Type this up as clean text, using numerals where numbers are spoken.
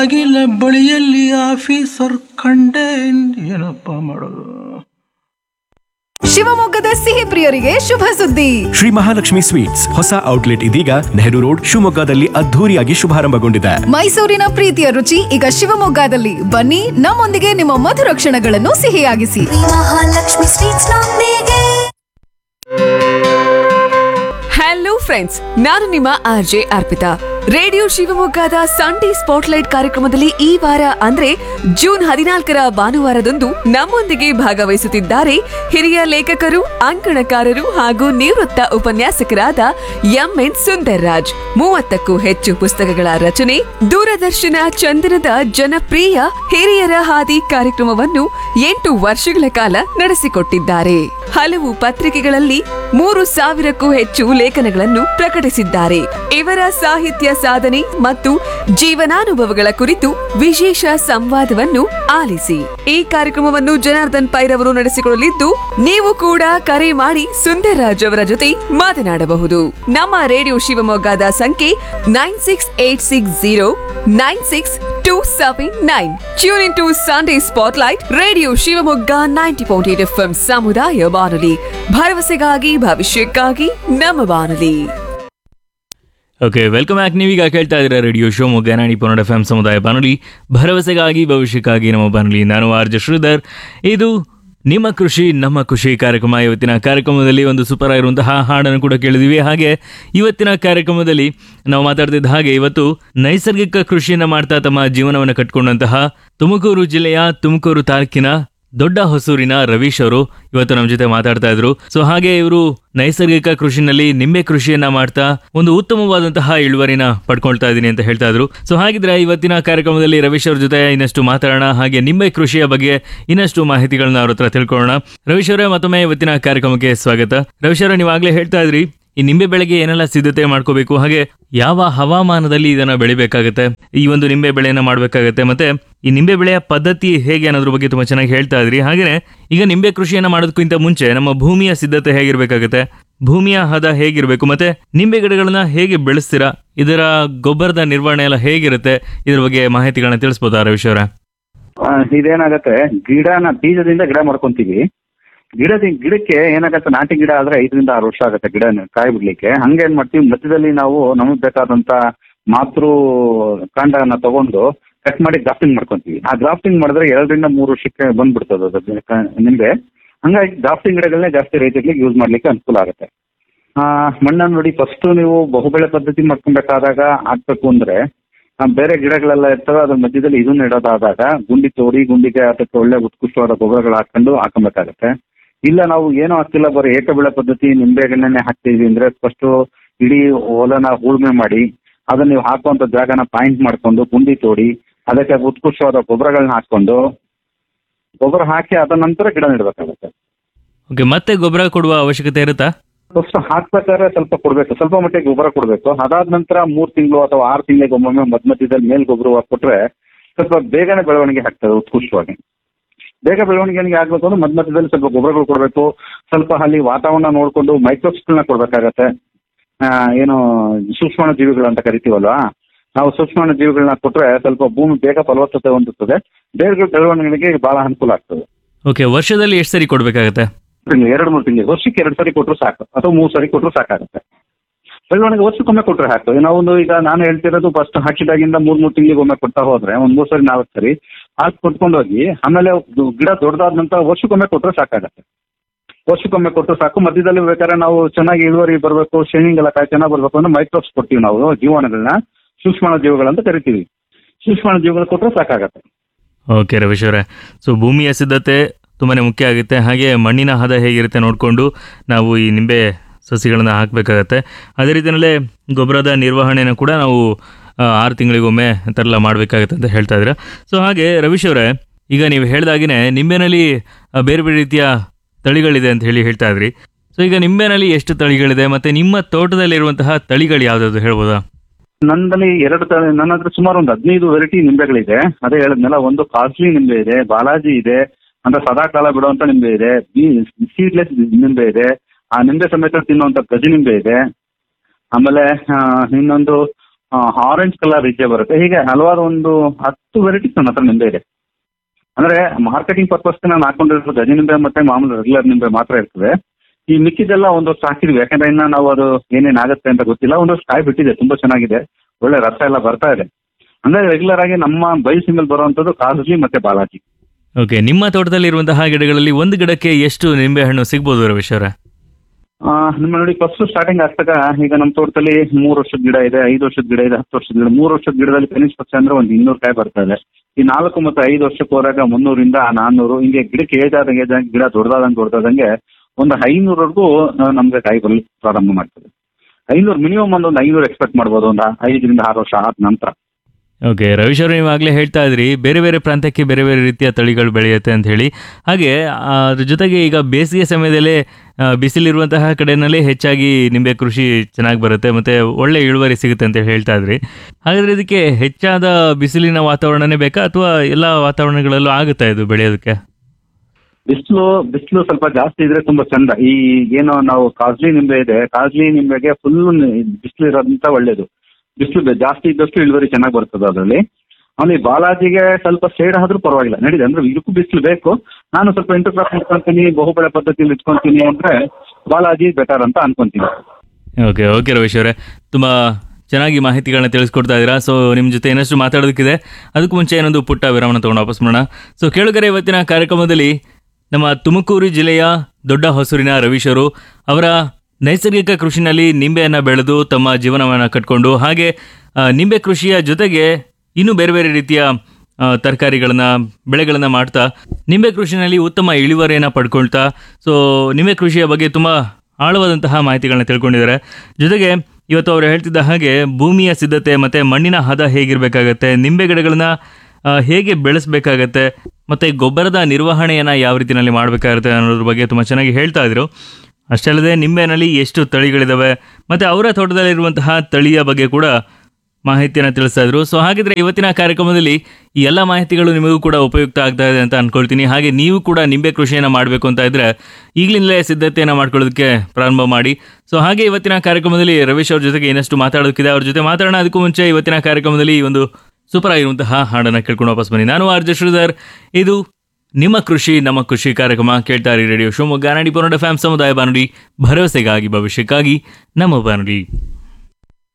ಅಗಿಲ ಬಳಿಯಲ್ಲಿ ಆಫೀಸರ್ ಕಂಡೆ ಏನಪ್ಪ ಮಾಡೋದು. ಶಿವಮೊಗ್ಗದ ಸಿಹಿ ಪ್ರಿಯರಿಗೆ ಶುಭ ಸುದ್ದಿ. ಶ್ರೀ ಮಹಾಲಕ್ಷ್ಮಿ ಸ್ವೀಟ್ಸ್ ಹೊಸ ಔಟ್ಲೆಟ್ ಇದೀಗ ನೆಹರು ರೋಡ್ ಶಿವಮೊಗ್ಗದಲ್ಲಿ ಅದ್ಧೂರಿಯಾಗಿ ಶುಭಾರಂಭಗೊಂಡಿದೆ. ಮೈಸೂರಿನ ಪ್ರೀತಿಯ ರುಚಿ ಈಗ ಶಿವಮೊಗ್ಗದಲ್ಲಿ. ಬನ್ನಿ, ನಮ್ಮೊಂದಿಗೆ ನಿಮ್ಮ ಮಧುರ ಕ್ಷಣಗಳನ್ನು ಸಿಹಿಯಾಗಿಸಿ. ಮಹಾಲಕ್ಷ್ಮಿ ಸ್ವೀಟ್ಸ್ ನೊಂದಿಗೆ. ಹಲೋ ಫ್ರೆಂಡ್ಸ್, ನಾನು ನಿಮ್ಮ ಆರ್ಜೆ ಅರ್ಪಿತಾ. ರೇಡಿಯೋ ಶಿವಮೊಗ್ಗದ ಸಂಡೇ ಸ್ಪಾಟ್ಲೈಟ್ ಕಾರ್ಯಕ್ರಮದಲ್ಲಿ ಈ ವಾರ ಅಂದ್ರೆ ಜೂನ್ 14ರ ಭಾನುವಾರದಂದು ನಮ್ಮೊಂದಿಗೆ ಭಾಗವಹಿಸುತ್ತಿದ್ದಾರೆ ಹಿರಿಯ ಲೇಖಕರು, ಅಂಕಣಕಾರರು ಹಾಗೂ ನಿವೃತ್ತ ಉಪನ್ಯಾಸಕರಾದ ಎಂಎನ್ ಸುಂದರ್ ರಾಜ್. 30ಕ್ಕೂ ಹೆಚ್ಚು ಪುಸ್ತಕಗಳ ರಚನೆ, ದೂರದರ್ಶನ ಚಂದನದ ಜನಪ್ರಿಯ ಹಿರಿಯರ ಹಾದಿ ಕಾರ್ಯಕ್ರಮವನ್ನು 8 ವರ್ಷಗಳ ಕಾಲ ನಡೆಸಿಕೊಟ್ಟಿದ್ದಾರೆ. ಹಲವು ಪತ್ರಿಕೆಗಳಲ್ಲಿ 3000ಕ್ಕೂ ಹೆಚ್ಚು ಲೇಖನಗಳನ್ನು ಪ್ರಕಟಿಸಿದ್ದಾರೆ. ಇವರ ಸಾಹಿತ್ಯ ಸಾಧನೆ ಮತ್ತು ಜೀವನಾನುಭವಗಳ ಕುರಿತು ವಿಶೇಷ ಸಂವಾದವನ್ನು ಆಲಿಸಿ. ಈ ಕಾರ್ಯಕ್ರಮವನ್ನು ಜನಾರ್ದನ್ ಪೈರವರು ನಡೆಸಿಕೊಳ್ಳಲಿದ್ದು, ನೀವು ಕೂಡ ಕರೆ ಮಾಡಿ ಸುಂದರ್ರಾಜ್ ಅವರ ಜೊತೆ ಮಾತನಾಡಬಹುದು. ನಮ್ಮ ರೇಡಿಯೋ ಶಿವಮೊಗ್ಗದ ಸಂಖ್ಯೆ 9680962799. Tune in to Sunday spotlight, radio Shivamogga 90.8 FM ಸಮುದಾಯ ಬಾನುಲಿ, ಭರವಸೆಗಾಗಿ ಭವಿಷ್ಯಕ್ಕಾಗಿ ನಮ್ಮ ಬಾನುಲಿ. Okay, welcome back. ನೀವೀಗ ಕೇಳ್ತಾ ಇದ್ದೀರಾ ರೇಡಿಯೋ ಶಿವಮೊಗ್ಗ 90.8 FM ಸಮುದಾಯ ಬಾನುಲಿ, ಭರವಸೆಗಾಗಿ ಭವಿಷ್ಯಕ್ಕಾಗಿ ನಮ್ಮ ಬಾನುಲಿ. ನಾನು ಆರ್ಜೆ ಶ್ರೀಧರ್. ಇದು ನಿಮ್ಮ ಕೃಷಿ ನಮ್ಮ ಖುಷಿ ಕಾರ್ಯಕ್ರಮ. ಇವತ್ತಿನ ಕಾರ್ಯಕ್ರಮದಲ್ಲಿ ಒಂದು ಸೂಪರ್ ಆಗಿರುವಂತಹ ಹಾಡನ್ನು ಕೂಡ ಕೇಳಿದ್ವಿ. ಹಾಗೆ ಇವತ್ತಿನ ಕಾರ್ಯಕ್ರಮದಲ್ಲಿ ನಾವು ಮಾತಾಡ್ತಿದ್ದ ಹಾಗೆ ಇವತ್ತು ನೈಸರ್ಗಿಕ ಕೃಷಿಯನ್ನು ಮಾಡ್ತಾ ತಮ್ಮ ಜೀವನವನ್ನು ಕಟ್ಕೊಂಡಂತಹ ತುಮಕೂರು ಜಿಲ್ಲೆಯ ತುಮಕೂರು ತಾಲೂಕಿನ ದೊಡ್ಡ ಹೊಸೂರಿನ ರವೀಶ್ ಅವರು ಇವತ್ತು ನಮ್ಮ ಜೊತೆ ಮಾತಾಡ್ತಾ ಇದ್ರು. ಸೊ ಹಾಗೆ ಇವರು ನೈಸರ್ಗಿಕ ಕೃಷಿನಲ್ಲಿ ನಿಂಬೆ ಕೃಷಿಯನ್ನ ಮಾಡ್ತಾ ಒಂದು ಉತ್ತಮವಾದಂತಹ ಇಳುವರಿನ ಪಡ್ಕೊಳ್ತಾ ಇದ್ದೀನಿ ಅಂತ ಹೇಳ್ತಾ ಇದ್ರು. ಸೊ ಹಾಗಿದ್ರೆ ಇವತ್ತಿನ ಕಾರ್ಯಕ್ರಮದಲ್ಲಿ ರವೀಶ್ ಅವ್ರ ಜೊತೆ ಇನ್ನಷ್ಟು ಮಾತಾಡೋಣ, ಹಾಗೆ ನಿಂಬೆ ಕೃಷಿಯ ಬಗ್ಗೆ ಇನ್ನಷ್ಟು ಮಾಹಿತಿಗಳನ್ನ ಅವ್ರ ಹತ್ರ ತಿಳ್ಕೊಳ್ಳೋಣ. ರವೀಶ್ ಅವರೇ, ಮತ್ತೊಮ್ಮೆ ಇವತ್ತಿನ ಕಾರ್ಯಕ್ರಮಕ್ಕೆ ಸ್ವಾಗತ. ರವೀಶ್ ಅವರೇ, ನೀವು ಆಗ್ಲೇ ಹೇಳ್ತಾ ಇದ್ರಿ ಈ ನಿಂಬೆ ಬೆಳೆಗೆ ಏನೆಲ್ಲ ಸಿದ್ಧತೆ ಮಾಡ್ಕೋಬೇಕು, ಹಾಗೆ ಯಾವ ಹವಾಮಾನದಲ್ಲಿ ಇದನ್ನ ಬೆಳಿಬೇಕಾಗತ್ತೆ, ಈ ಒಂದು ನಿಂಬೆ ಬೆಳೆಯನ್ನ ಮಾಡ್ಬೇಕಾಗತ್ತೆ, ಮತ್ತೆ ಈ ನಿಂಬೆ ಬೆಳೆಯ ಪದ್ಧತಿ ಹೇಗೆ ಅನ್ನೋದ್ರ ಬಗ್ಗೆ ತುಂಬಾ ಚೆನ್ನಾಗಿ ಹೇಳ್ತಾ ಇದ್ರಿ. ಹಾಗೇನೆ ಈಗ ನಿಂಬೆ ಕೃಷಿಯನ್ನ ಮಾಡೋದಕ್ಕಿಂತ ಮುಂಚೆ ನಮ್ಮ ಭೂಮಿಯ ಸಿದ್ಧತೆ ಹೇಗಿರ್ಬೇಕಾಗತ್ತೆ, ಭೂಮಿಯ ಹದ ಹೇಗಿರ್ಬೇಕು, ಮತ್ತೆ ನಿಂಬೆ ಗಿಡಗಳನ್ನ ಹೇಗೆ ಬೆಳೆಸ್ತೀರಾ, ಇದರ ಗೊಬ್ಬರದ ನಿರ್ವಹಣೆ ಎಲ್ಲ ಹೇಗಿರುತ್ತೆ, ಇದ್ರ ಬಗ್ಗೆ ಮಾಹಿತಿಗಳನ್ನ ತಿಳಿಸ್ಬೋದಾ ರವೀಶ್ ಅವರ? ಇದೇನಾಗತ್ತೆ, ಬೀಜದಿಂದ ಗಿಡ ಮಾಡ್ಕೊಂತೀವಿ. ಗಿಡಕ್ಕೆ ಏನಾಗತ್ತೆ, ನಾಟಿ ಗಿಡ ಆದ್ರೆ 5 ರಿಂದ 6 ವರ್ಷ ಆಗುತ್ತೆ ಗಿಡ ಕಾಯಿ ಬಿಡ್ಲಿಕ್ಕೆ. ಹಂಗೆ ಏನ್ ಮಾಡ್ತೀವಿ, ಮಧ್ಯದಲ್ಲಿ ನಾವು ನಮಗ್ ಬೇಕಾದಂತ ಮಾತೃ ಕಾಂಡನ ತಗೊಂಡು ಕಟ್ ಮಾಡಿ ಗ್ರಾಫ್ಟಿಂಗ್ ಮಾಡ್ಕೊಂತೀವಿ. ಆ ಗ್ರಾಫ್ಟಿಂಗ್ ಮಾಡಿದ್ರೆ 2 ರಿಂದ 3 ವರ್ಷಕ್ಕೆ ಬಂದ್ಬಿಡ್ತದೆ ಅದು ನಿಂಬೆ. ಹಂಗಾಗಿ ಗ್ರಾಫ್ಟಿಂಗ್ ಗಿಡಗಳನ್ನೇ ಜಾಸ್ತಿ ರೈತರಿಗೆ ಯೂಸ್ ಮಾಡ್ಲಿಕ್ಕೆ ಅನುಕೂಲ ಆಗುತ್ತೆ. ಮಣ್ಣನ್ನು ನೋಡಿ, ಫಸ್ಟ್ ನೀವು ಬಹುಬೆಳೆ ಪದ್ಧತಿ ಮಾಡ್ಕೊಬೇಕಾದಾಗ ಹಾಕ್ಬೇಕು ಅಂದ್ರೆ ಬೇರೆ ಗಿಡಗಳೆಲ್ಲ ಇರ್ತವೆ, ಅದ್ರ ಮಧ್ಯದಲ್ಲಿ ಇದನ್ನ ಇಡೋದಾದಾಗ ಗುಂಡಿ ತೋಡಿ ಗುಂಡಿಗೆ ಅದಕ್ಕೆ ಒಳ್ಳೆ ಉತ್ಕೃಷ್ಟವಾದ ಗೊಬ್ಬರಗಳು ಹಾಕೊಬೇಕಾಗತ್ತೆ. ಇಲ್ಲ ನಾವು ಏನೂ ಹಾಕ್ತಿಲ್ಲ, ಬರೀ ಏಕಬೆಳೆ ಪದ್ಧತಿ ನಿಂಬೆಗಳನ್ನೇ ಹಾಕ್ತೀವಿ ಅಂದ್ರೆ ಫಸ್ಟ್ ಇಡೀ ಹೊಲನ ಉಳುಮೆ ಮಾಡಿ ಅದನ್ನ ನೀವು ಹಾಕುವಂತ ಜಾಗನ ಪಾಯಿಂಟ್ ಮಾಡ್ಕೊಂಡು ಗುಂಡಿ ತೋಡಿ ಅದಕ್ಕೆ ಉತ್ಕೃಷ್ಟವಾದ ಗೊಬ್ಬರಗಳನ್ನ ಹಾಕೊಂಡು ಗೊಬ್ಬರ ಹಾಕಿ ಅದ ನಂತರ ಗಿಡ ನೆಡಬೇಕಾಗುತ್ತೆ. ಓಕೆ, ಮತ್ತೆ ಗೊಬ್ಬರ ಕೊಡುವ ಅವಶ್ಯಕತೆ ಇರುತ್ತಾ? ಫಸ್ಟ್ ಹಾಕ್ಬೇಕಾದ್ರೆ ಸ್ವಲ್ಪ ಕೊಡ್ಬೇಕು, ಸ್ವಲ್ಪ ಮಟ್ಟಿಗೆ ಗೊಬ್ಬರ ಕೊಡ್ಬೇಕು. ಅದಾದ ನಂತರ 3 ತಿಂಗಳು ಅಥವಾ 6 ತಿಂಗಳಿಗೆ ಒಮ್ಮೊಮ್ಮೆ ಮಧ್ಯದಲ್ಲಿ ಮೇಲ್ ಗೊಬ್ಬರ ಕೊಟ್ರೆ ಸ್ವಲ್ಪ ಬೇಗನೆ ಬೆಳವಣಿಗೆ ಆಗ್ತದೆ. ಉತ್ಕೃಷ್ಟವಾಗಿ ಬೇಗ ಬೆಳವಣಿಗೆ ಆಗ್ಬೇಕು ಅಂದ್ರೆ ಮಧ್ಯದಲ್ಲಿ ಸ್ವಲ್ಪ ಗೊಬ್ಬರಗಳು ಕೊಡಬೇಕು. ಸ್ವಲ್ಪ ಅಲ್ಲಿ ವಾತಾವರಣ ನೋಡ್ಕೊಂಡು ಮೈಕ್ರೋಬ್ಸ್ಗಳನ್ನ ಕೊಡ್ಬೇಕಾಗತ್ತೆ. ಏನು ಸೂಕ್ಷ್ಮಾಣು ಜೀವಿಗಳು ಅಂತ ಕರಿತೀವಲ್ವಾ, ನಾವು ಸೂಕ್ಷ್ಮಾಣು ಜೀವಿಗಳನ್ನ ಕೊಟ್ರೆ ಸ್ವಲ್ಪ ಭೂಮಿ ಬೇಗ ಫಲವತ್ತತೆ ಹೊಂದುತ್ತದೆ, ಬೇರೆ ಬೆಳವಣಿಗೆಗೆ ಬಹಳ ಅನುಕೂಲ ಆಗ್ತದೆ. ಓಕೆ, ವರ್ಷದಲ್ಲಿ ಎಷ್ಟು ಸರಿ ಕೊಡ್ಬೇಕಾಗತ್ತೆ? 2-3 ತಿಂಗಳು, ವರ್ಷಕ್ಕೆ 2 ಸರಿ ಕೊಟ್ಟರು ಸಾಕು, ಅಥವಾ 3 ಸರಿ ಕೊಟ್ಟರು ಸಾಕಾಗುತ್ತೆ. ಬೆಳವಣಿಗೆ ವರ್ಷಕ್ಕೊಮ್ಮೆ ಕೊಟ್ಟರೆ ಸಾಕು. ನಾವು ಈಗ ನಾನು ಹೇಳ್ತಿರೋದು ಫಸ್ಟ್ ಹಾಕಿದಾಗಿಂದ 3-3 ತಿಂಗಳಿಗೆ ಒಮ್ಮೆ ಕೊಡ್ತಾ ಹೋದ್ರೆ 1-3 ಸರಿ 4 ಸರಿ ಹಾಕಿ ಕೊಟ್ಕೊಂಡು ಹೋಗಿ ಆಮೇಲೆ ಗಿಡ ದೊಡ್ಡದಾದ ನಂತರ ವರ್ಷಕ್ಕೊಮ್ಮೆ ಕೊಟ್ಟರೆ ಸಾಕಾಗತ್ತೆ. ವರ್ಷಕ್ಕೊಮ್ಮೆ ಕೊಟ್ಟರು ಸಾಕು. ಮಧ್ಯದಲ್ಲಿ ಬೇಕಾದ್ರೆ ನಾವು ಚೆನ್ನಾಗಿ ಇಳುವರಿ ಬರಬೇಕು, ಶೈನಿಂಗ್ ಎಲ್ಲ ಕಾಯಿ ಚೆನ್ನಾಗಿ ಬರಬೇಕು ಅಂದ್ರೆ ಮೈಕ್ರೋಬ್ಸ್ ಕೊಡ್ತೀವಿ ನಾವು, ಜೀವಾಣುಗಳನ್ನ ಸೂಕ್ಷ್ಮಾಣು ಜೀವಿಗಳಂತ ಕರಿತೀವಿ. ಸೂಕ್ಷ್ಮಾಣು ಜೀವಿಗಳು ಕೊಟ್ಟರೆ ಸಾಕಾಗತ್ತೆ. ಓಕೆ ರವೀಶ್ ಅವರೇ, ಸೊ ಭೂಮಿಯ ಸಿದ್ಧತೆ ತುಂಬಾ ಮುಖ್ಯ ಆಗುತ್ತೆ. ಹಾಗೆ ಮಣ್ಣಿನ ಹದ ಹೇಗಿರುತ್ತೆ ನೋಡಿಕೊಂಡು ನಾವು ಈ ನಿಂಬೆ ಸಸಿಗಳನ್ನು ಹಾಕಬೇಕಾಗತ್ತೆ. ಅದೇ ರೀತಿಯಲ್ಲೇ ಗೊಬ್ಬರದ ನಿರ್ವಹಣೆಯನ್ನು ಕೂಡ ನಾವು 6 ತಿಂಗಳಿಗೊಮ್ಮೆ ಅಂತೆಲ್ಲ ಮಾಡಬೇಕಾಗತ್ತೆ ಅಂತ ಹೇಳ್ತಾ ಇದ್ದೀರಾ. ಸೊ ಹಾಗೆ ರವೀಶ್ ಅವರೇ, ಈಗ ನೀವು ಹೇಳ್ದಾಗಿನೇ ನಿಂಬೆನಲ್ಲಿ ಬೇರೆ ಬೇರೆ ರೀತಿಯ ತಳಿಗಳಿದೆ ಅಂತ ಹೇಳ್ತಾ ಇದ್ರಿ. ಸೊ ಈಗ ನಿಂಬೆನಲ್ಲಿ ಎಷ್ಟು ತಳಿಗಳಿದೆ, ಮತ್ತು ನಿಮ್ಮ ತೋಟದಲ್ಲಿರುವಂತಹ ತಳಿಗಳು ಯಾವುದಾದ್ರು ಹೇಳ್ಬೋದಾ? ನನ್ನಲ್ಲಿ 2 ತಳಿ, ನನ್ನ ಹತ್ರ ಸುಮಾರು ಒಂದು 15 ವೆರೈಟಿ ನಿಂಬೆಗಳಿದೆ. ಅದೇ ಹೇಳಿದ್ನಲ್ಲ, ಒಂದು ಕಾಸ್ಟ್ಲಿ ನಿಂಬೆ ಇದೆ, ಬಾಲಾಜಿ ಇದೆ, ಅಂದ್ರೆ ಸದಾಕಾಲ ಬಿಡುವಂತ ನಿಂಬೆ ಇದೆ, ಸೀಡ್ಲೆಸ್ ನಿಂಬೆ ಇದೆ, ಆ ನಿಂಬೆ ಸಮೇತ ತಿನ್ನುವಂತ ಗಜಿ ನಿಂಬೆ ಇದೆ. ಆಮೇಲೆ ಇನ್ನೊಂದು ಆರೆಂಜ್ ಕಲರ್ ರೀತಿಯ ಬರುತ್ತೆ. ಹೀಗೆ ಹಲವಾರು ಒಂದು 10 ವೆರೈಟೀಸ್ ನನ್ನ ಹತ್ರ ನಿಂಬೆ ಇದೆ. ಅಂದ್ರೆ ಮಾರ್ಕೆಟಿಂಗ್ ಪರ್ಪಸ್ಗೆ ನಾನು ಹಾಕೊಂಡಿರೋದು ಗಜ ನಿಂಬೆ ಮತ್ತೆ ಮಾಮೂಲು ರೆಗ್ಯುಲರ್ ನಿಂಬೆ ಮಾತ್ರ ಇರ್ತದೆ. ಈ ಮಿಕ್ಕಿದೆಲ್ಲ ಒಂದಷ್ಟು ಹಾಕಿದ್ವಿ, ಯಾಕಂದ್ರೆ ಇನ್ನ ನಾವು ಅದು ಏನೇನಾಗುತ್ತೆ ಅಂತ ಗೊತ್ತಿಲ್ಲ. ಒಂದಷ್ಟು ಕಾಯಿ ಬಿಟ್ಟಿದೆ, ತುಂಬಾ ಚೆನ್ನಾಗಿದೆ, ಒಳ್ಳೆ ರಸ ಎಲ್ಲ ಬರ್ತಾ ಇದೆ. ಅಂದ್ರೆ ರೆಗ್ಯುಲರ್ ಆಗಿ ನಮ್ಮ ಬಯಲು ಬರುವಂತದ್ದು ಕಾಜುಲಿ ಮತ್ತೆ ಬಾಲಾಜಿ. ಓಕೆ, ನಿಮ್ಮ ತೋಟದಲ್ಲಿರುವಂತಹ ಗಿಡಗಳಲ್ಲಿ ಒಂದು ಗಿಡಕ್ಕೆ ಎಷ್ಟು ನಿಂಬೆಹಣ್ಣು ಸಿಗ್ಬೋದು ರವೀಶ್ ಅವರೇ? ನಿಮ್ಮ ನೋಡಿ, ಫಸ್ಟ್ ಸ್ಟಾರ್ಟಿಂಗ್ ಆಗ್ತಾಗ ಈಗ ನಮ್ಮ ತೋಟದಲ್ಲಿ 3 ವರ್ಷದ ಗಿಡ ಇದೆ, 5 ವರ್ಷದ ಗಿಡ ಇದೆ, 10 ವರ್ಷದ ಗಿಡ. 3 ವರ್ಷದ ಗಿಡದಲ್ಲಿ ಕನಿಷ್ಠ ಪಕ್ಷ ಅಂದ್ರೆ ಒಂದು 200 ಕಾಯಿ ಬರ್ತಾ ಇದೆ. ಈ 4 ಮತ್ತು 5 ವರ್ಷಕ್ಕೆ ಹೋದಾಗ 300ರಿಂದ 400, ಹಿಂಗೆ ಗಿಡಕ್ಕೆ ಏಜಾದಂಗೆ ಗಿಡ ದೊಡ್ಡದಾದಂಗೆ ಒಂದು 500ವರೆಗೂ ನಮ್ಗೆ ಕಾಯಿ ಬರ್ಲಿಕ್ಕೆ ಪ್ರಾರಂಭ ಮಾಡ್ತದೆ. 500 ಮಿನಿಮಮ್ ಒಂದು 500 ಎಕ್ಸ್ಪೆಕ್ಟ್ ಮಾಡ್ಬೋದು, ಒಂದು 5ರಿಂದ 6 ವರ್ಷ ಆದ ನಂತರ. ಓಕೆ, ರವೀಶ್ ಅವರು ನೀವಾಗಲೇ ಹೇಳ್ತಾ ಇದ್ರಿ ಬೇರೆ ಬೇರೆ ಪ್ರಾಂತ್ಯಕ್ಕೆ ಬೇರೆ ಬೇರೆ ರೀತಿಯ ತಳಿಗಳು ಬೆಳೆಯುತ್ತೆ ಅಂತ ಹೇಳಿ. ಹಾಗೆ ಅದ್ರ ಜೊತೆಗೆ ಈಗ ಬೇಸಿಗೆ ಸಮಯದಲ್ಲೇ ಬಿಸಿಲಿರುವಂತಹ ಕಡೆಯಲ್ಲಿ ಹೆಚ್ಚಾಗಿ ನಿಂಬೆ ಕೃಷಿ ಚೆನ್ನಾಗಿ ಬರುತ್ತೆ ಮತ್ತು ಒಳ್ಳೆ ಇಳುವರಿ ಸಿಗುತ್ತೆ ಅಂತ ಹೇಳ್ತಾ ಇದ್ರಿ. ಹಾಗಾದರೆ ಇದಕ್ಕೆ ಹೆಚ್ಚಾದ ಬಿಸಿಲಿನ ವಾತಾವರಣನೇ ಬೇಕಾ ಅಥವಾ ಎಲ್ಲ ವಾತಾವರಣಗಳಲ್ಲೂ ಆಗುತ್ತಾ ಇದು ಬೆಳೆಯೋದಕ್ಕೆ? ಬಿಸಿಲು ಸ್ವಲ್ಪ ಜಾಸ್ತಿ ಇದ್ರೆ ತುಂಬಾ ಚಂದ. ಈ ಏನೋ ನಾವು ಕಾಜ್ಲಿ ನಿಂಬೆ ಇದೆ, ಕಾಜ್ಲಿ ನಿಂಬೆಗೆ ಫುಲ್ ಬಿಸಿಲು ಇರೋದಂತ ಒಳ್ಳೇದು. ಬಿಸಿಲು ಜಾಸ್ತಿ ಇದ್ದಷ್ಟು ಇಳುವರಿ ಚೆನ್ನಾಗಿ ಬರ್ತದೆ ಅದರಲ್ಲಿ. ಆಮೇಲೆ ಬಾಲಾಜಿಗೆ ಸ್ವಲ್ಪ ಶೇಡ್ ಆದ್ರೂ ಪರವಾಗಿಲ್ಲ, ನಡೀದೆ. ಅಂದ್ರೆ ಇದಕ್ಕೂ ಬಿಸಿಲು ಬೇಕು. ನಾನು ಸ್ವಲ್ಪ ಇಂಟರ್ಕ್ರಾಪ್ ಇಟ್ಕೊಂತೀನಿ, ಬಹುಬೆಳೆ ಪದ್ಧತಿಯಲ್ಲಿ ಇಟ್ಕೊಂತೀನಿ ಅಂದ್ರೆ ಬಾಲಾಜಿ ಬೆಟರ್ ಅಂತ ಅನ್ಕೊಂತೀನಿ. ಓಕೆ ಓಕೆ ರವೀಶ್ ಅವರೇ, ತುಂಬ ಚೆನ್ನಾಗಿ ಮಾಹಿತಿಗಳನ್ನ ತಿಳಿಸ್ಕೊಡ್ತಾ ಇದ್ದೀರಾ. ಸೊ ನಿಮ್ಮ ಜೊತೆ ಏನಷ್ಟು ಮಾತಾಡೋದಕ್ಕಿದೆ. ಅದಕ್ಕೂ ಮುಂಚೆ ಏನೊಂದು ಪುಟ್ಟ ವಿರಾಮನ ತೊಗೊಂಡು ವಾಪಸ್ ಮಾಡೋಣ. ಸೊ ಕೇಳುಗರೆ, ಇವತ್ತಿನ ಕಾರ್ಯಕ್ರಮದಲ್ಲಿ ನಮ್ಮ ತುಮಕೂರು ಜಿಲ್ಲೆಯ ದೊಡ್ಡ ಹೊಸೂರಿನ ರವೀಶ್ ಅವರು ಅವರ ನೈಸರ್ಗಿಕ ಕೃಷಿನಲ್ಲಿ ನಿಂಬೆಯನ್ನು ಬೆಳೆದು ತಮ್ಮ ಜೀವನವನ್ನು ಕಟ್ಕೊಂಡು, ಹಾಗೆ ನಿಂಬೆ ಕೃಷಿಯ ಜೊತೆಗೆ ಇನ್ನೂ ಬೇರೆ ಬೇರೆ ರೀತಿಯ ತರಕಾರಿಗಳನ್ನು ಬೆಳೆಗಳನ್ನು ಮಾಡ್ತಾ ನಿಂಬೆ ಕೃಷಿನಲ್ಲಿ ಉತ್ತಮ ಇಳುವರಿಯನ್ನು ಪಡ್ಕೊಳ್ತಾ, ಸೊ ನಿಂಬೆ ಕೃಷಿಯ ಬಗ್ಗೆ ತುಂಬ ಆಳವಾದಂತಹ ಮಾಹಿತಿಗಳನ್ನ ತಿಳ್ಕೊಂಡಿದ್ದಾರೆ. ಜೊತೆಗೆ ಇವತ್ತು ಅವರು ಹೇಳ್ತಿದ್ದ ಹಾಗೆ ಭೂಮಿಯ ಸಿದ್ಧತೆ ಮತ್ತು ಮಣ್ಣಿನ ಹದ ಹೇಗಿರಬೇಕಾಗತ್ತೆ, ನಿಂಬೆ ಗಿಡಗಳನ್ನ ಹೇಗೆ ಬೆಳೆಸಬೇಕಾಗತ್ತೆ, ಮತ್ತು ಗೊಬ್ಬರದ ನಿರ್ವಹಣೆಯನ್ನು ಯಾವ ರೀತಿಯಲ್ಲಿ ಮಾಡಬೇಕಾಗುತ್ತೆ ಅನ್ನೋದ್ರ ಬಗ್ಗೆ ತುಂಬ ಚೆನ್ನಾಗಿ ಹೇಳ್ತಾ ಇದ್ರು. ಅಷ್ಟೇ ಅಲ್ಲದೆ ನಿಂಬೆನಲ್ಲಿ ಎಷ್ಟು ತಳಿಗಳಿದ್ದಾವೆ ಮತ್ತು ಅವರ ತೋಟದಲ್ಲಿರುವಂತಹ ತಳಿಯ ಬಗ್ಗೆ ಕೂಡ ಮಾಹಿತಿಯನ್ನು ತಿಳಿಸ್ತಾ ಇದ್ರು. ಸೊ ಹಾಗಿದ್ರೆ ಇವತ್ತಿನ ಕಾರ್ಯಕ್ರಮದಲ್ಲಿ ಈ ಎಲ್ಲ ಮಾಹಿತಿಗಳು ನಿಮಗೂ ಕೂಡ ಉಪಯುಕ್ತ ಆಗ್ತಾ ಇದೆ ಅಂತ ಅಂದ್ಕೊಳ್ತೀನಿ. ಹಾಗೆ ನೀವು ಕೂಡ ನಿಂಬೆ ಕೃಷಿಯನ್ನು ಮಾಡಬೇಕು ಅಂತ ಇದ್ದರೆ ಈಗಲಿಂದಲೇ ಸಿದ್ಧತೆಯನ್ನು ಮಾಡ್ಕೊಳ್ಳೋದಕ್ಕೆ ಪ್ರಾರಂಭ ಮಾಡಿ. ಸೊ ಹಾಗೆ ಇವತ್ತಿನ ಕಾರ್ಯಕ್ರಮದಲ್ಲಿ ರವೀಶ್ ಅವ್ರ ಜೊತೆಗೆ ಇನ್ನಷ್ಟು ಮಾತಾಡೋದಕ್ಕಿದೆ, ಅವ್ರ ಜೊತೆ ಮಾತಾಡೋಣ. ಅದಕ್ಕೂ ಮುಂಚೆ ಇವತ್ತಿನ ಕಾರ್ಯಕ್ರಮದಲ್ಲಿ ಈ ಒಂದು ಸೂಪರ್ ಆಗಿರುವಂತಹ ಹಾಡನ್ನು ಕೇಳ್ಕೊಂಡು ವಾಪಸ್ ಬನ್ನಿ. ನಾನು ಆರ್ ಜೆ ಶ್ರೀಧರ್, ಇದು ನಿಮ್ಮ ಕೃಷಿ ನಮ್ಮ ಕೃಷಿ ಕಾರ್ಯಕ್ರಮ. ಕೇಳ್ತಾ ಇರಿ ರೇಡಿಯೋ ಶಿವಮೊಗ್ಗ 90.4 FM ಸಮುದಾಯ ಬಾನುಲಿ, ಭರವಸೆಗಾಗಿ ಭವಿಷ್ಯಕ್ಕಾಗಿ ನಮ್ಮ ಬಾನುಲಿ.